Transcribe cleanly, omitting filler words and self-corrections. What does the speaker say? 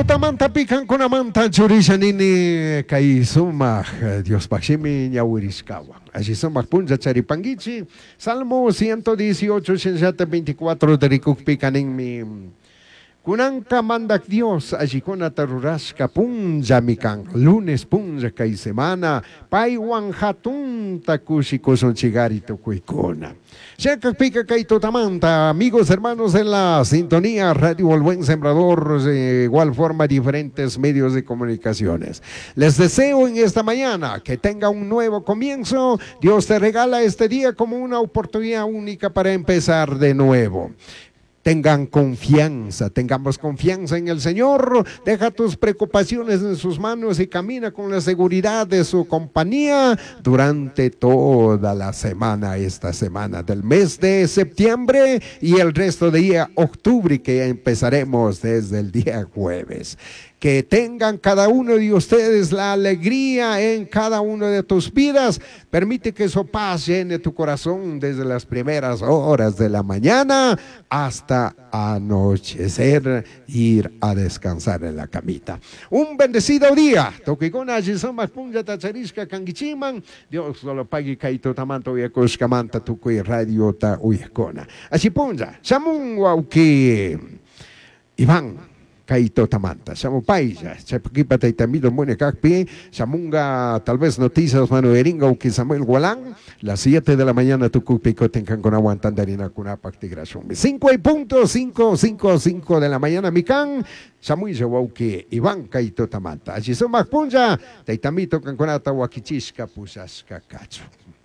tutamanta pican con amanta churishanini kay sumak Dios pakshimi ñawiriskawan. Así sumak punja charipangichi. Salmo 118, 24 de rikuk pikaning mi kunangka mandak Dios allí con ataruraska punja mikang lunes punja kay semana paiwan hatun takushi koson chigarito kuikona. Shaka pica kay totamanta, amigos hermanos en la sintonía Radio El Buen Sembrador, de igual forma diferentes medios de comunicaciones. Les deseo en esta mañana que tenga un nuevo comienzo. Dios te regala este día como una oportunidad única para empezar de nuevo. Tengan confianza, tengamos confianza en el Señor, deja tus preocupaciones en sus manos y camina con la seguridad de su compañía durante toda la semana, esta semana del mes de septiembre y el resto de día octubre que empezaremos desde el día jueves. Que tengan cada uno de ustedes la alegría en cada una de tus vidas. Permite que su paz llene tu corazón desde las primeras horas de la mañana hasta anochecer, ir a descansar en la camita. Un bendecido día. Toquicona, Gisoma, Punja, Tacharisca, Kangichiman. Dios lo pague, Kaito, Tamanto, Uyakoskamanta, Tukui, Radio, Ta, Uyakona. Así Punja, Samun, Wauki, Iván. Kaito Tamanta, Samu Paisa, Chapaquipa Taitamido Mune Cacpi, Samunga, tal vez noticias Manueringa o que Samuel Gualán, las 7 de la mañana Tucupico tengan con aguantandarina con una pactigración. 5:555 de la mañana, Mican, Samuel Zawauki, Iván Kaito Tamanta, allí son Macpunja, Taitamito Canconata, Huaquichishka, Pusasca Cacho.